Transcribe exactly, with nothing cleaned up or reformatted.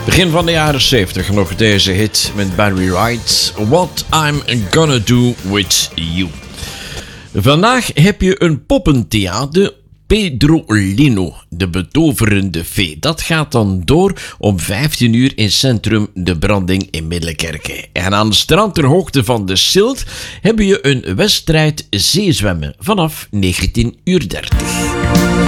Begin van de jaren zeventig nog deze hit met Barry White. What I'm Gonna Do With You. Vandaag heb je een poppentheater. Pedro Lino, de betoverende fee. Dat gaat dan door om vijftien uur in Centrum De Branding in Middelkerke. En aan het strand ter hoogte van de Silt heb je een wedstrijd zeezwemmen vanaf negentien uur dertig.